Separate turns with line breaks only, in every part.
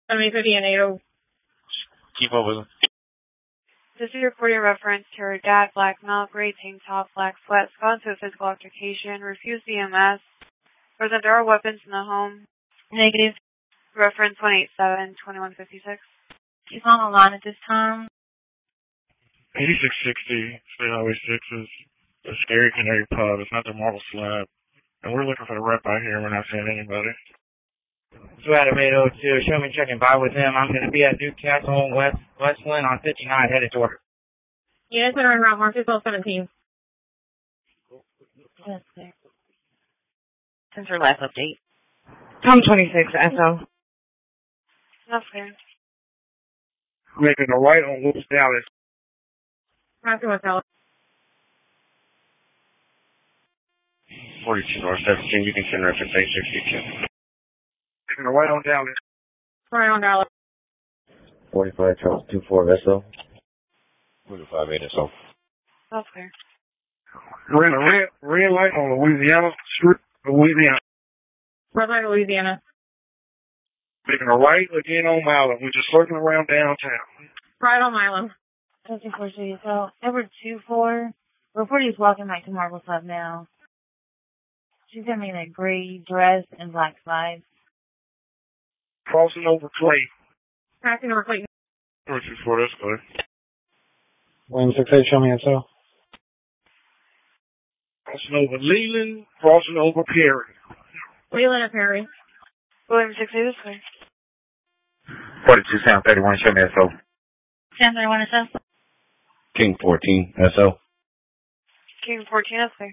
7050 and 80.
Keep up with them.
This is recording reference to her dad, black male, gray tank top, black sweats, gone to a physical altercation, refused EMS, present there are weapons in the home.
Negative.
Reference 187-2156.
She's on the line at this time.
8660 State Highway 6 is a Scary Canary pub. It's not the marble slab. And we're looking for the rep out here. We're not seeing anybody.
So Adam 802, show me checking by with him. I'm going to be at Newcastle, Westland on 59, headed toward.
Units that are en route, Mark 17.
That's clear. Since her last update.
Tom 26, SO.
That's clear.
Making a right on Woods Dallas.
Matthew West Dallas.
42 North 17, you can send reference 862.
Making a right on Dallas.
Right on Dallas.
45 Charles 24 SO.
45 8 SO.
That's clear.
We're in a red light on Louisiana Street, Louisiana.
Red light, Louisiana.
Making a right again on Milan. We're just circling around downtown.
Right on Milan.
24 City. So, Edward 24. Reporter's walking back to Marble Club now. She's got me in a gray dress and black slides.
Crossing over Clay.
Passing over Clayton.
424, that's good.
William 68, show me SO.
Crossing over Leland, crossing over Perry.
Leland and Perry.
William 60, this way.
42 Sound 31, show me SO.
Sam 31 SO.
King 14 SO.
King 14, that's clear.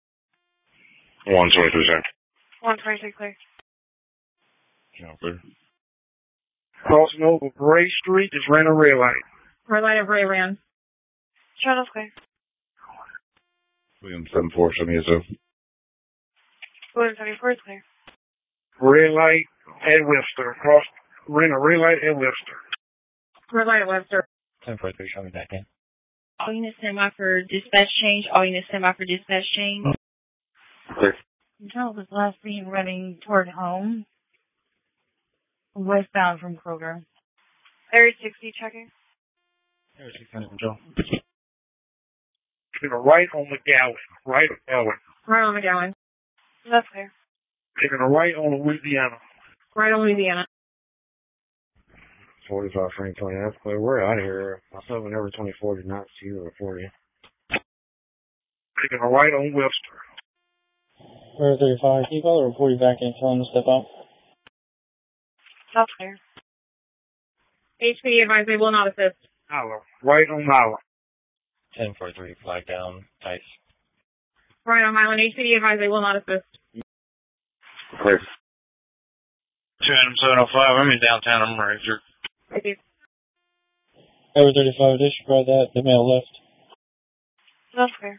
123 Center.
126, clear.
Sound clear.
Crossing over Gray Street, just ran a red light.
Red light of Ray ran.
Sure, that's clear.
William 74, show me SO.
William 74 is clear.
Red light at Webster. Ran a red light at Webster.
Red light at Webster.
1043, show me back in.
All units stand by for dispatch change. All units stand by for dispatch change.
Clear.
Control was last seen running toward home. Westbound from Kroger.
Area 60 checking.
Area 600 control.
Taking a right on McGowan. Right on McGowan.
Right on McGowan.
That's clear.
Taking a right on Louisiana.
Right on Louisiana.
45 Frank 20, that's clear. We're out of here. Myself and number 24 did not see or report you.
Taking a right on Webster.
We're 35. Can you call the report you back in? Tell them to step up.
That's clear.
HPD advised they will not assist.
Nala. Right on Nala.
1043, flag down, Tice.
Right on Milan. HPD advised they will not assist.
Clear.
20705, I'm in downtown, I'm ready, sir.
Thank you.
Over 35, disregard that. The mail left.
That's clear.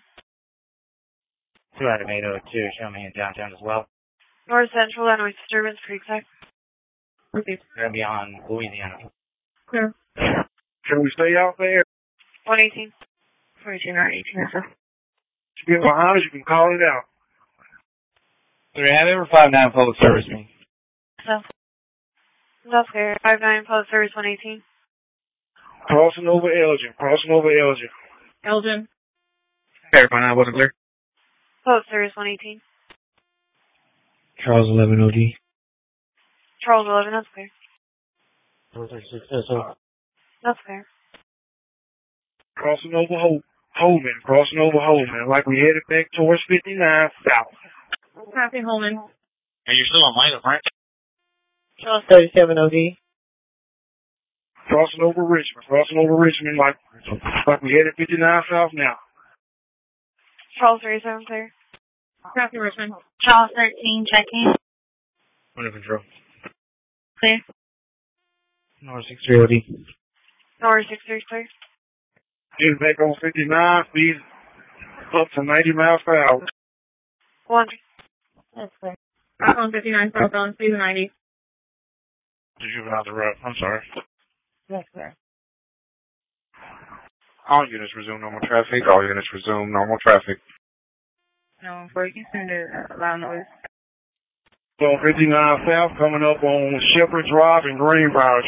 2 Adam 802, show me in downtown as well.
North Central Illinois disturbance, Creekside.
Received.
We're going to be on Louisiana.
Clear.
Can we stay out there?
118.
42 not 18 SO.
If you get behind us, you can call it out.
3 have ever 59 public service me.
So,
That's clear. 59 Public Service 118.
Crossing over Elgin. Crossing over Elgin.
Elgin.
Verify that wasn't clear.
Public Service 118.
Charles 11 OD.
Charles 11, that's clear.
436 SO.
That's clear.
Crossing over Holman. Crossing over Holman. Like we headed back towards 59 south.
Passing Holman.
And you're still on Milan, right?
Charles 37 OD.
Crossing over Richmond. Crossing over Richmond like we headed 59 south now.
Charles 37, clear.
Passing Richmond.
Charles 13 checking.
Under control.
Clear.
North 63 OD.
North 63, clear.
Headed back on 59, speed up to 90 miles per hour.
1.
That's clear.
Back on 59 southbound, speed of 90.
Did you out the road? I'm sorry.
That's clear.
All units resume normal traffic. All units resume normal traffic.
No, before you can send a loud noise.
On 59 south, coming up on Shepherd Drive and Greenbrier.